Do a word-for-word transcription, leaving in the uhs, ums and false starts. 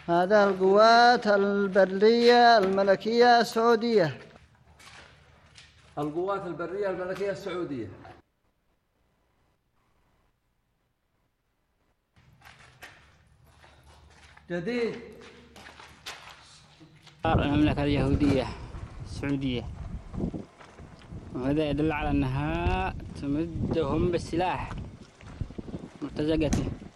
هذا القوات البرية الملكية السعودية. القوات البرية الملكية السعودية. جديد. المملكة اليهودية السعودية، وهذا يدل على أنها تمدهم بالسلاح مرتزقته.